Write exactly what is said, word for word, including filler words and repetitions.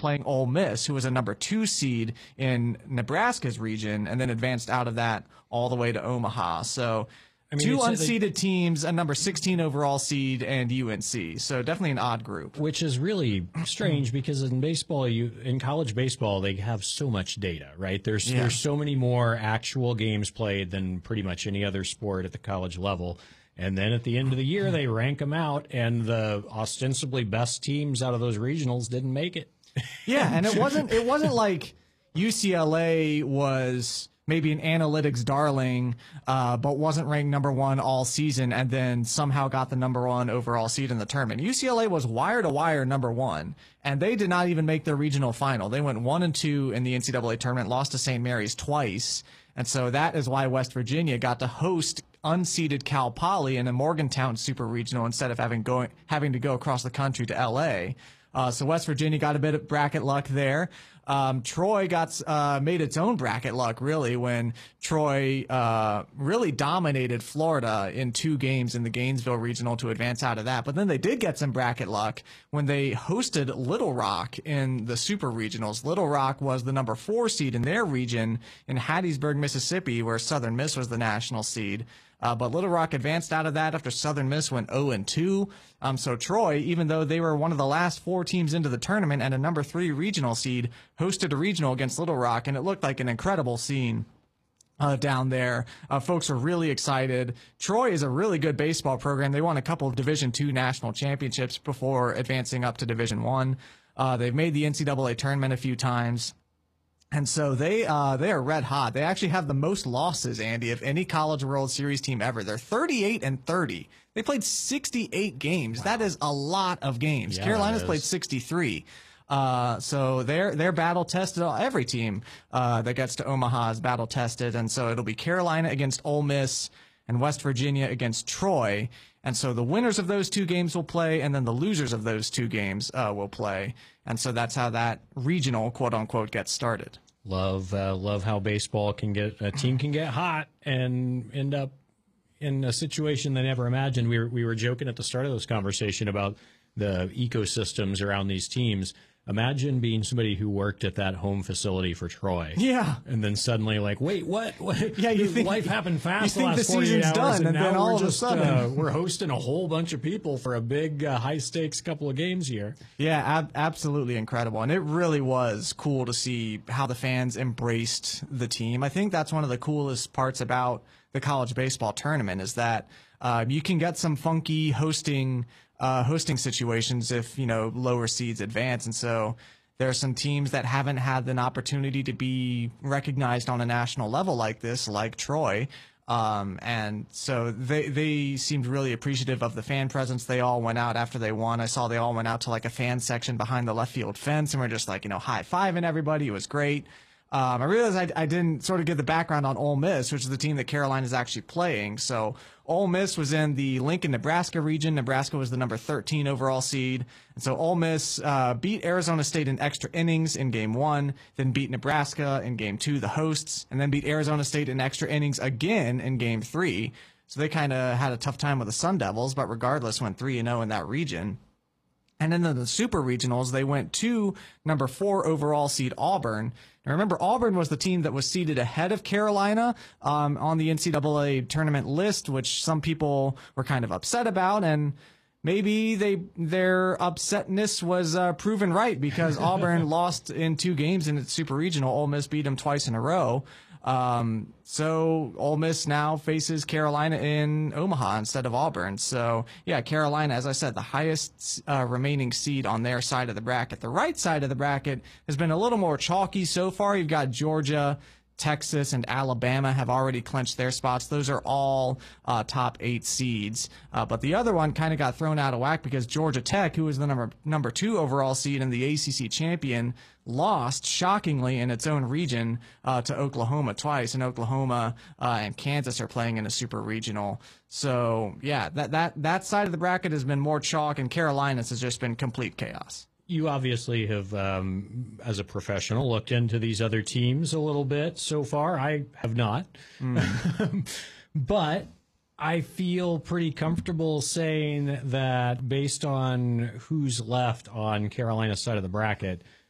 playing Ole Miss, who was a number two seed in Nebraska's region, and then advanced out of that all the way to Omaha. So I mean, two unseeded they, teams, a number sixteen overall seed, and U N C. So definitely an odd group. Which is really strange because in baseball, you in college baseball, they have so much data, right? There's yeah. there's so many more actual games played than pretty much any other sport at the college level. And then at the end of the year, they rank them out, and the ostensibly best teams out of those regionals didn't make it. Yeah, and it wasn't it wasn't like U C L A was maybe an analytics darling, uh, but wasn't ranked number one all season and then somehow got the number one overall seed in the tournament. U C L A was wire to wire number one, and they did not even make their regional final. They went one and two in the N C double A tournament, lost to Saint Mary's twice, and so that is why West Virginia got to host unseeded Cal Poly in a Morgantown super regional instead of having going having to go across the country to L A. Uh, so West Virginia got a bit of bracket luck there. Um, Troy got uh, made its own bracket luck, really, when Troy uh, really dominated Florida in two games in the Gainesville Regional to advance out of that. But then they did get some bracket luck when they hosted Little Rock in the Super Regionals. Little Rock was the number four seed in their region in Hattiesburg, Mississippi, where Southern Miss was the national seed. Uh, but Little Rock advanced out of that after Southern Miss went oh and two. Um, so Troy, even though they were one of the last four teams into the tournament and a number three regional seed, hosted a regional against Little Rock, and it looked like an incredible scene uh, down there. Uh, folks are really excited. Troy is a really good baseball program. They won a couple of Division two national championships before advancing up to Division one. Uh, they've made the N C double A tournament a few times. And so they uh, they are red hot. They actually have the most losses, Andy, of any College World Series team ever. They're thirty-eight and thirty. They played sixty-eight games. Wow. That is a lot of games. Yeah, Carolina's played sixty-three. Uh, so they're they're battle tested. Every team uh, that gets to Omaha is battle tested, and so it'll be Carolina against Ole Miss and West Virginia against Troy. And so the winners of those two games will play, and then the losers of those two games uh, will play. And so that's how that regional, quote unquote, gets started. Love, uh, love how baseball can get a team can get hot and end up in a situation they never imagined. We were we were joking at the start of this conversation about the ecosystems around these teams. Imagine being somebody who worked at that home facility for Troy. Yeah. And then suddenly like, wait, what? what? Yeah, you think life happened fast the last the forty-eight hours, done, and, and now then all we're of just, a sudden uh, we're hosting a whole bunch of people for a big uh, high stakes couple of games here. Yeah, ab- absolutely incredible. And it really was cool to see how the fans embraced the team. I think that's one of the coolest parts about the college baseball tournament is that uh, you can get some funky hosting uh, hosting situations if, you know, lower seeds advance. And so there are some teams that haven't had an opportunity to be recognized on a national level like this, like Troy. Um, and so they, they seemed really appreciative of the fan presence. They all went out after they won. I saw they all went out to like a fan section behind the left field fence and were just like, you know, high-fiving everybody. It was great. Um, I realized I, I didn't sort of give the background on Ole Miss, which is the team that Carolina is actually playing. So Ole Miss was in the Lincoln, Nebraska region. Nebraska was the number thirteen overall seed. And so Ole Miss uh, beat Arizona State in extra innings in game one, then beat Nebraska in game two, the hosts, and then beat Arizona State in extra innings again in game three. So they kind of had a tough time with the Sun Devils, but regardless went three and oh in that region. And then in the Super Regionals, they went to number four overall seed Auburn. Now remember, Auburn was the team that was seeded ahead of Carolina um, on the N C double A tournament list, which some people were kind of upset about. And maybe they their upsetness was uh, proven right because Auburn lost in two games in its Super Regional. Ole Miss beat them twice in a row. Um, so Ole Miss now faces Carolina in Omaha instead of Auburn. So yeah, Carolina, as I said, the highest uh, remaining seed on their side of the bracket. The right side of the bracket has been a little more chalky so far. You've got Georgia, Texas, and Alabama have already clinched their spots. Those are all uh, top eight seeds. Uh, but the other one kind of got thrown out of whack because Georgia Tech, who was the number number two overall seed and the A C C champion, lost shockingly in its own region uh, to Oklahoma twice. And Oklahoma uh, and Kansas are playing in a super regional. So yeah, that that that side of the bracket has been more chalk, and Carolina's has just been complete chaos. You obviously have, um, as a professional, looked into these other teams a little bit so far. I have not. Mm. But I feel pretty comfortable saying that based on who's left on Carolina's side of the bracket,